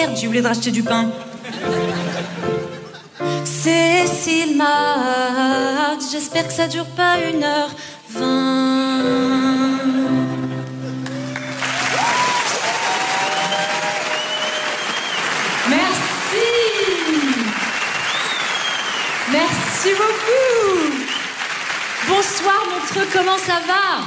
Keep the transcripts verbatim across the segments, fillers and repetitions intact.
merde, j'ai oublié de racheter du pain. Cécile Marx, j'espère que ça dure pas une heure vingt. Merci. Merci beaucoup. Bonsoir Montreux, comment ça va?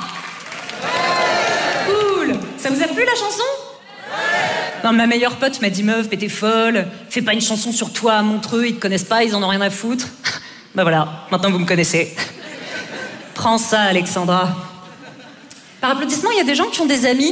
Cool. Ça vous a plu la chanson? Non, ma meilleure pote m'a dit meuf, mais t'es folle, fais pas une chanson sur toi à Montreux, ils te connaissent pas, ils en ont rien à foutre. Bah voilà, maintenant vous me connaissez. Prends ça, Alexandra. Par applaudissement, il y a des gens qui ont des amis.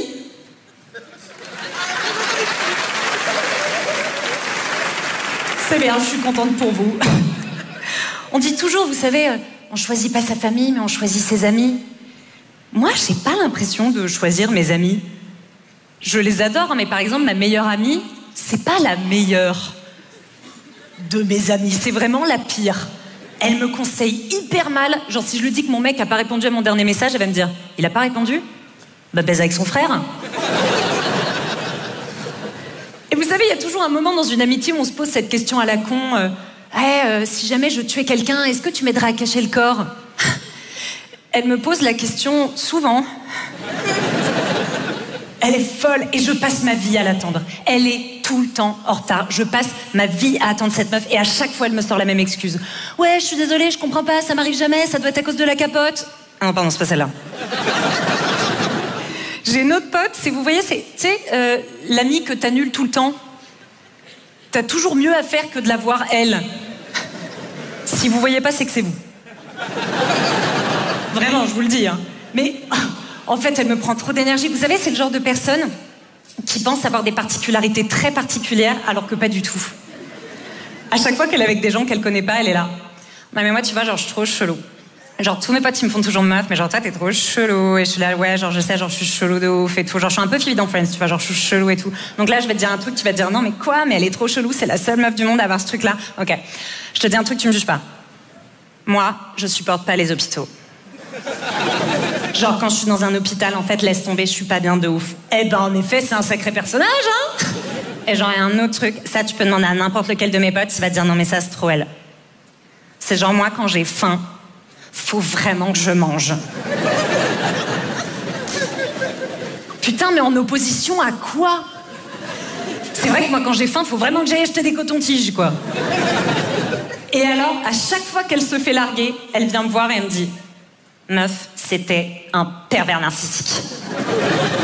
C'est bien, je suis contente pour vous. On dit toujours, vous savez, on choisit pas sa famille, mais on choisit ses amis. Moi, j'ai pas l'impression de choisir mes amis. Je les adore, mais par exemple, ma meilleure amie, c'est pas la meilleure de mes amies, c'est vraiment la pire. Elle me conseille hyper mal. Genre, si je lui dis que mon mec a pas répondu à mon dernier message, elle va me dire « Il a pas répondu ? Bah, baise avec son frère. » Et vous savez, il y a toujours un moment dans une amitié où on se pose cette question à la con. Euh, hey, euh, si jamais je tuais quelqu'un, est-ce que tu m'aideras à cacher le corps ? Elle me pose la question souvent. Elle est folle et je passe ma vie à l'attendre. Elle est tout le temps en retard. Je passe ma vie à attendre cette meuf et à chaque fois, elle me sort la même excuse. Ouais, je suis désolée, je comprends pas, ça m'arrive jamais, ça doit être à cause de la capote. Ah non, pardon, c'est pas celle-là. J'ai une autre pote, c'est, vous voyez, c'est, tu sais, euh, l'amie que t'annules tout le temps. T'as toujours mieux à faire que de la voir, elle. Si vous voyez pas, c'est que c'est vous. Vraiment, je vous le dis, hein. Mais... en fait, elle me prend trop d'énergie. Vous savez, c'est le genre de personne qui pense avoir des particularités très particulières, alors que pas du tout. À chaque fois qu'elle est avec des gens qu'elle connaît pas, elle est là. Non mais moi, tu vois, genre, je suis trop chelou. Genre, tous mes potes, ils me font toujours meuf, mais genre, toi, t'es trop chelou. Et je suis là, ouais, genre, je sais, genre, je suis chelou de ouf et tout. Genre, je suis un peu Phoebe dans Friends, tu vois, genre, je suis chelou et tout. Donc là, je vais te dire un truc, tu vas te dire, non, mais quoi? Mais elle est trop chelou, c'est la seule meuf du monde à avoir ce truc-là. Ok. Je te dis un truc, tu me juges pas. Moi, je supporte pas les hôpitaux. Genre, quand je suis dans un hôpital, en fait, laisse tomber, je suis pas bien de ouf. Eh ben, en effet, c'est un sacré personnage, hein. Et genre, il y a un autre truc, ça, tu peux demander à n'importe lequel de mes potes, il va te dire, non, mais ça, c'est trop elle. C'est genre, moi, quand j'ai faim, faut vraiment que je mange. Putain, mais en opposition à quoi? C'est vrai que moi, quand j'ai faim, faut vraiment que j'aille acheter des cotons-tiges, quoi. Et alors, à chaque fois qu'elle se fait larguer, elle vient me voir et elle me dit... Meuf, c'était un pervers narcissique.